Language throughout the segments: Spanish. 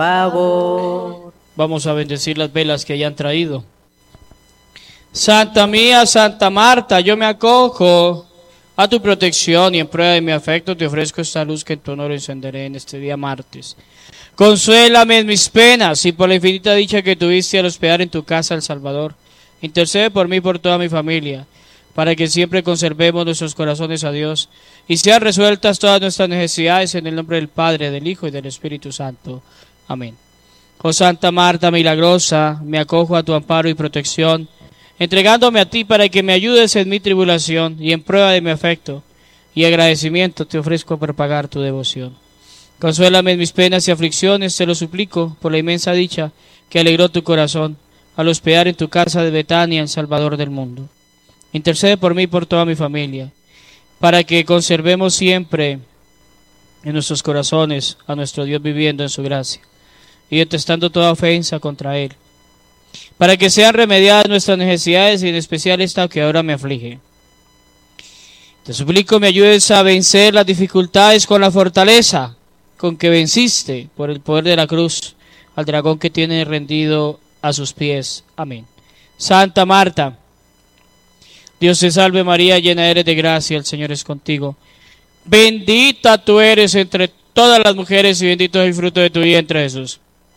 favor. Vamos a bendecir las velas que hayan traído. Santa mía, Santa Marta, yo me acojo a tu protección y en prueba de mi afecto te ofrezco esta luz que en tu honor encenderé en este día martes. Consuélame en mis penas y por la infinita dicha que tuviste al hospedar en tu casa al Salvador. Intercede por mí y por toda mi familia, para que siempre conservemos nuestros corazones a Dios y sean resueltas todas nuestras necesidades en el nombre del Padre, del Hijo y del Espíritu Santo. Amén. Oh Santa Marta milagrosa, me acojo a tu amparo y protección, entregándome a ti para que me ayudes en mi tribulación y en prueba de mi afecto y agradecimiento te ofrezco por pagar tu devoción. Consuélame en mis penas y aflicciones, te lo suplico, por la inmensa dicha que alegró tu corazón al hospedar en tu casa de Betania, el Salvador del mundo. Intercede por mí y por toda mi familia, para que conservemos siempre en nuestros corazones a nuestro Dios viviendo en su gracia y detestando toda ofensa contra Él, para que sean remediadas nuestras necesidades y en especial esta que ahora me aflige. Te suplico me ayudes a vencer las dificultades con la fortaleza con que venciste por el poder de la cruz al dragón que tiene rendido a sus pies. Amén. Santa Marta, Dios te salve María, llena eres de gracia, el Señor es contigo. Bendita tú eres entre todas las mujeres y bendito es el fruto de tu vientre, Jesús.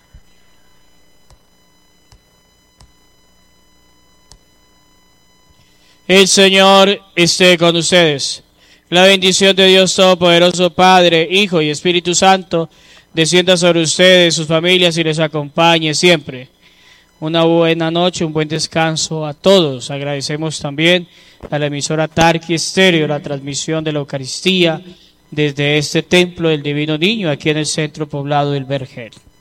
El Señor esté con ustedes. La bendición de Dios Todopoderoso, Padre, Hijo y Espíritu Santo, descienda sobre ustedes, sus familias y les acompañe siempre. Una buena noche, un buen descanso a todos. Agradecemos también a la emisora Tarqui Estéreo la transmisión de la Eucaristía desde este templo del Divino Niño aquí en el centro poblado del Vergel.